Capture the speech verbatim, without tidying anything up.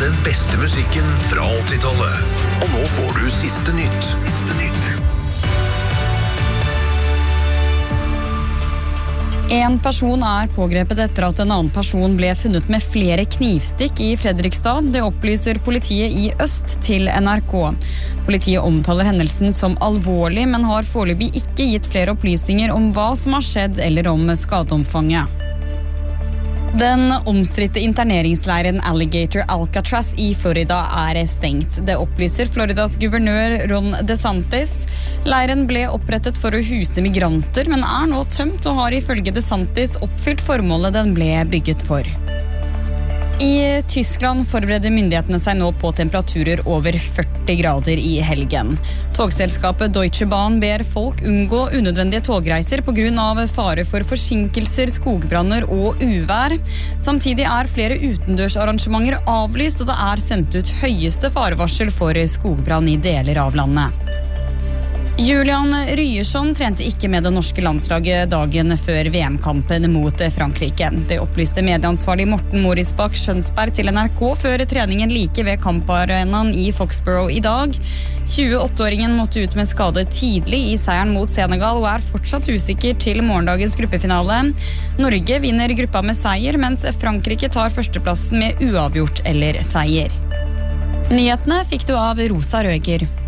den beste musikken fra åttitallet. Og nå får du siste nytt. Siste nytt. En person er pågrepet etter at en annen person ble funnet med flere knivstikk i Fredrikstad. Det opplyser politiet i Øst til N R K. Politiet omtaler hendelsen som alvorlig, men har foreløpig ikke gitt flere opplysninger om hva som har skjedd eller om skadeomfanget. Den omstridte interneringsleiren Alligator Alcatraz i Florida er stengt. Det opplyser Floridas guvernør Ron DeSantis. Leiren ble opprettet for å huse migranter, men er nå tømt og har ifølge DeSantis oppfylt formålet den ble bygget for. I Tyskland forbereder myndighetene seg nå på temperaturer over førti grader i helgen. Togselskapet Deutsche Bahn ber folk unngå unødvendige togreiser på grunn av fare for forsinkelser, skogbranner og uvær. Samtidig er flere utendørsarrangementer avlyst, og det er sendt ut høyeste farevarsel for skogbrann i deler av landet. Julian Ryerson trente ikke med det norske landslaget dagen før V M-kampen mot Frankrike. Det opplyste medieansvarlig Morten Morisbakk Skjønsberg til N R K før treningen like ved kamparenaen i Foxborough i dag. tjueåtte-åringen måtte ut med skade tidlig i seieren mot Senegal og er fortsatt usikker til morgendagens gruppefinale. Norge vinner gruppa med seier, mens Frankrike tar førsteplassen med uavgjort eller seier. Nyhetene fikk du av Rosa Røger.